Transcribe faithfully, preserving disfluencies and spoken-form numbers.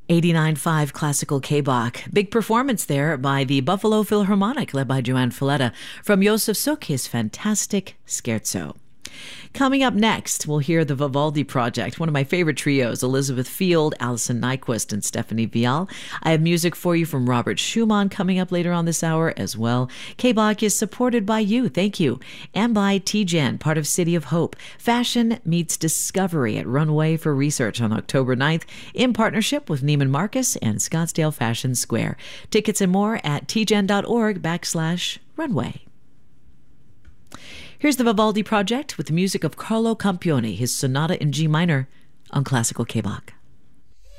eighty-nine point five Classical K-Bach. Big performance there by the Buffalo Philharmonic, led by Joanne Falletta, from Josef Suk, his fantastic Scherzo. Coming up next, we'll hear the Vivaldi Project, one of my favorite trios, Elizabeth Field, Alison Nyquist, and Stephanie Vial. I have music for you from Robert Schumann coming up later on this hour as well. K-Bach is supported by you, thank you, and by T G E N, part of City of Hope. Fashion meets discovery at Runway for Research on October ninth in partnership with Neiman Marcus and Scottsdale Fashion Square. Tickets and more at tgen.org backslash runway. Here's the Vivaldi Project with the music of Carlo Campione, his Sonata in G minor on Classical K-Bach.